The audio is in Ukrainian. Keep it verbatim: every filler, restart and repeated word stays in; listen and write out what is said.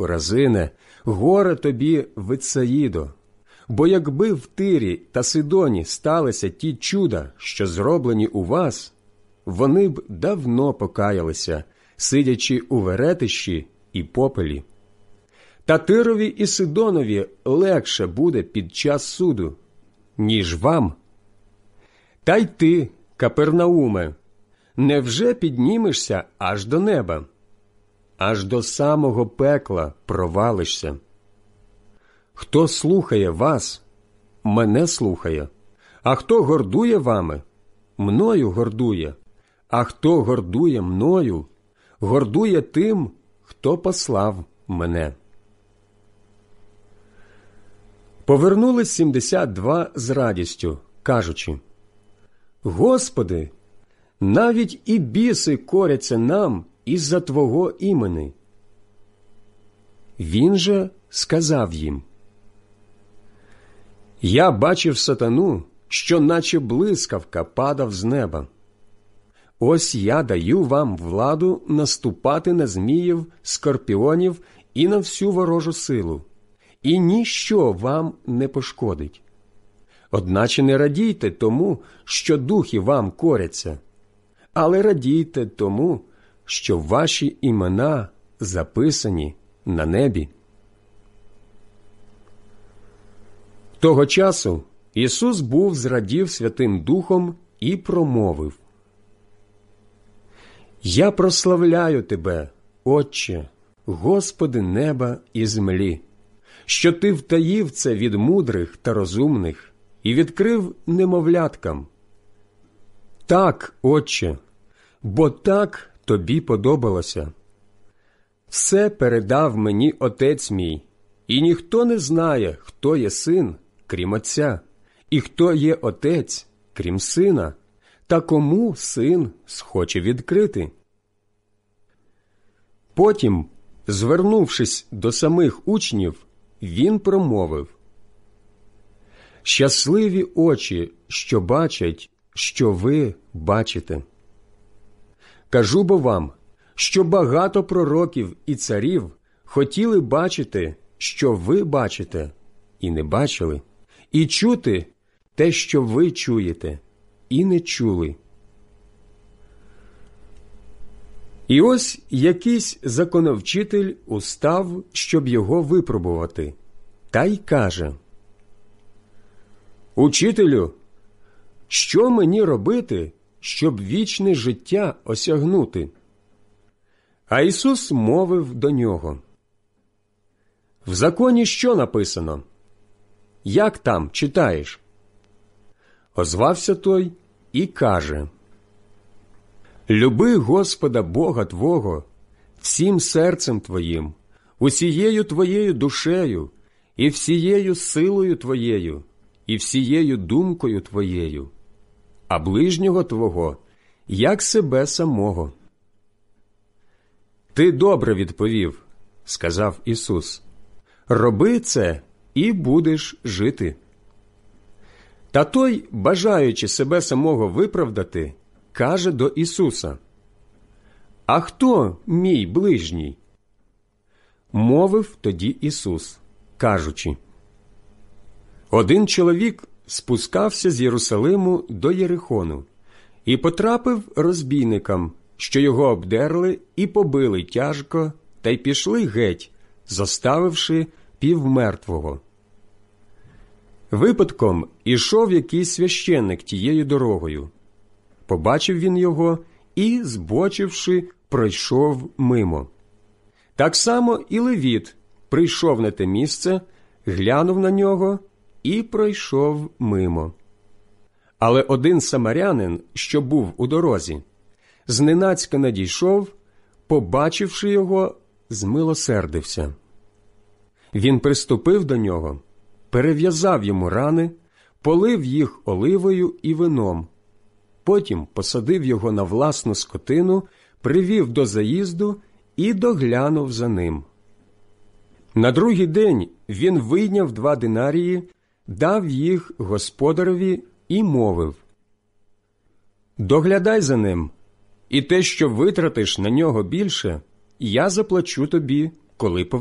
Хоразине, горе тобі, Витсаїдо! Бо якби в Тирі та Сидоні сталися ті чуда, що зроблені у вас, вони б давно покаялися, сидячи у веретищі і попелі. Та Тирові і Сидонові легше буде під час суду, ніж вам. Та й ти, Капернауме, невже піднімешся аж до неба? Аж до самого пекла провалишся. Хто слухає вас, мене слухає, а хто гордує вами, мною гордує, а хто гордує мною, гордує тим, хто послав мене. Повернулись сімдесят два з радістю, кажучи: Господи, навіть і біси коряться нам із-за Твого імени. Він же сказав їм: Я бачив сатану, що наче блискавка падав з неба. Ось я даю вам владу наступати на зміїв, скорпіонів і на всю ворожу силу, і ніщо вам не пошкодить. Одначе не радійте тому, що духи вам коряться, але радійте тому, що ваші імена записані на небі. Того часу Ісус був зрадів Святим Духом і промовив: «Я прославляю Тебе, Отче, Господи неба і землі, що Ти втаїв це від мудрих та розумних і відкрив немовляткам. Так, Отче, бо так Тобі подобалося. Все передав мені Отець мій, і ніхто не знає, хто є Син, крім Отця, і хто є Отець, крім Сина, та кому Син схоче відкрити». Потім, звернувшись до самих учнів, він промовив: «Щасливі очі, що бачать, що ви бачите. Кажу бо вам, що багато пророків і царів хотіли бачити, що ви бачите, і не бачили, і чути те, що ви чуєте, і не чули». І ось якийсь законовчитель устав, щоб його випробувати, та й каже: «Учителю, що мені робити, щоб вічне життя осягнути?» А Ісус мовив до нього: «В законі що написано? Як там читаєш?» Озвався той і каже: «Люби Господа Бога твого всім серцем твоїм, усією твоєю душею, і всією силою твоєю, і всією думкою твоєю, а ближнього твого, як себе самого». «Ти добре відповів, – сказав Ісус, – роби це, і будеш жити». Та той, бажаючи себе самого виправдати, каже до Ісуса: «А хто мій ближній?» Мовив тоді Ісус, кажучи: «Один чоловік спускався з Єрусалиму до Єрихону і потрапив розбійникам, що його обдерли і побили тяжко, та й пішли геть, зоставивши півмертвого. Випадком ішов якийсь священник тією дорогою. Побачив він його і, збочивши, пройшов мимо. Так само і левіт прийшов на те місце, глянув на нього і пройшов мимо. Але один самарянин, що був у дорозі, зненацька надійшов, побачивши його, змилосердився. Він приступив до нього, перев'язав йому рани, полив їх оливою і вином, потім посадив його на власну скотину, привів до заїзду і доглянув за ним. На другий день він вийняв два динарії, дав їх господареві і мовив: «Доглядай за ним, і те, що витратиш на нього більше, я заплачу тобі, коли повернуся».